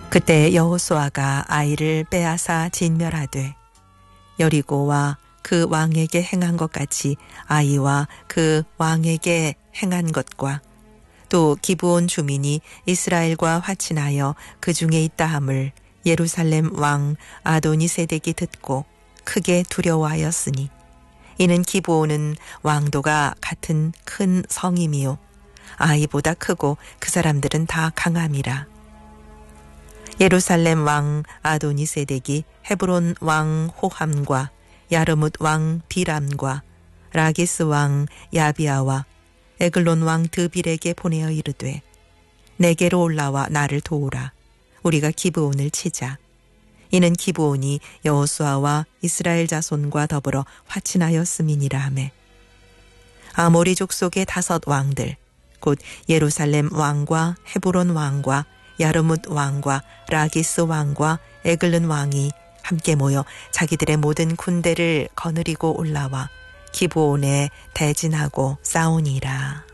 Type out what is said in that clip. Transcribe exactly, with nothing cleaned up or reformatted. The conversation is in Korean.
그때 여호수아가 아이를 빼앗아 진멸하되 여리고와 그 왕에게 행한 것 같이 아이와 그 왕에게 행한 것과 또 기브온 주민이 이스라엘과 화친하여 그 중에 있다 함을 예루살렘 왕 아도니세덱이 듣고 크게 두려워하였으니 이는 기브온은 왕도가 같은 큰 성임이요 아이보다 크고 그 사람들은 다 강함이라. 예루살렘 왕 아도니세덱이 헤브론 왕 호함과 야르뭇 왕 비람과 라기스 왕 야비아와 에글론 왕 드빌에게 보내어 이르되 내게로 올라와 나를 도우라. 우리가 기브온을 치자. 이는 기브온이 여호수아와 이스라엘 자손과 더불어 화친하였음이니라 하매 아모리 족속의 다섯 왕들 곧 예루살렘 왕과 헤브론 왕과 야르뭇 왕과 라기스 왕과 에글론 왕이 함께 모여 자기들의 모든 군대를 거느리고 올라와 기브온에 대진하고 싸우니라.